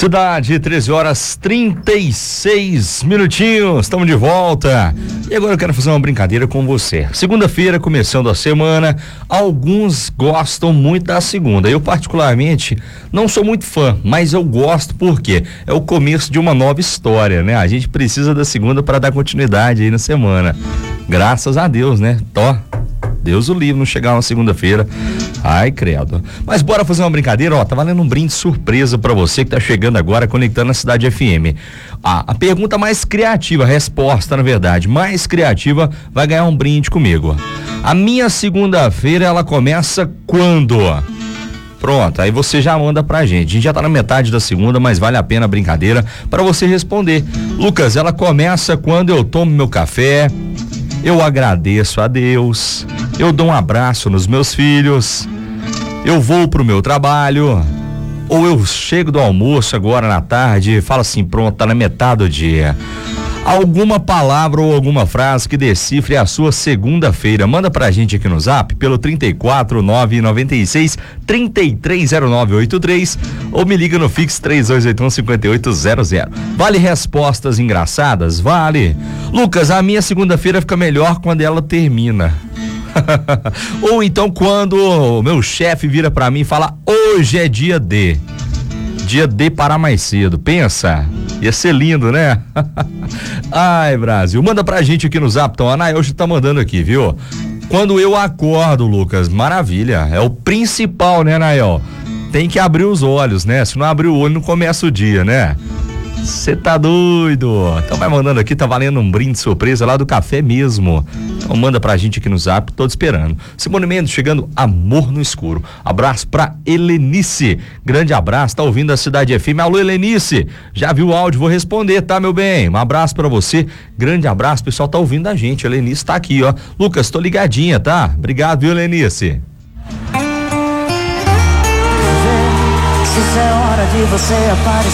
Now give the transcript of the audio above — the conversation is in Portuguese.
Cidade, 13h36, estamos de volta. E agora eu quero fazer uma brincadeira com você. Segunda-feira, começando a semana, alguns gostam muito da segunda. Eu, particularmente, não sou muito fã, mas eu gosto porque é o começo de uma nova história, né? A gente precisa da segunda para dar continuidade aí na semana. Graças a Deus, né? Deus o livre não chegar uma segunda-feira. Ai, credo. Mas bora fazer uma brincadeira, ó, tá valendo um brinde surpresa pra você que tá chegando agora, conectando na Cidade FM. A pergunta mais criativa, a resposta, na verdade, mais criativa, vai ganhar um brinde comigo. A minha segunda-feira, ela começa quando? Pronto, aí você já manda pra gente. A gente já tá na metade da segunda, mas vale a pena a brincadeira pra você responder. Lucas, ela começa quando eu tomo meu café, eu agradeço a Deus, eu dou um abraço nos meus filhos, eu vou pro meu trabalho, ou eu chego do almoço agora na tarde e falo assim, pronto, tá na metade do dia. Alguma palavra ou alguma frase que decifre a sua segunda-feira. Manda pra gente aqui no Zap pelo 34996 330983 ou me liga no Fix 3281-5800. Vale respostas engraçadas? Vale. Lucas, a minha segunda-feira fica melhor quando ela termina. Ou então quando o meu chefe vira pra mim e fala, hoje é dia D parar mais cedo. Pensa, ia ser lindo, né? Ai, Brasil, manda pra gente aqui no Zap, então, a Nayoshi tá mandando aqui, viu? Quando eu acordo, Lucas, maravilha, é o principal, né, Nayel? Tem que abrir os olhos, né? Se não abrir o olho, não começa o dia, né? Você tá doido? Então vai mandando aqui, tá valendo um brinde surpresa lá do café mesmo. Então manda pra gente aqui no Zap, tô te esperando. Simone Mendes chegando, Amor no Escuro. Abraço pra Helenice, grande abraço, tá ouvindo a Cidade FM. Alô, Helenice, já viu o áudio, vou responder, tá, meu bem? Um abraço pra você, grande abraço, o pessoal tá ouvindo a gente, a Helenice tá aqui, ó. Lucas, tô ligadinha, tá? Obrigado, viu, Helenice? Se é hora de você aparecer.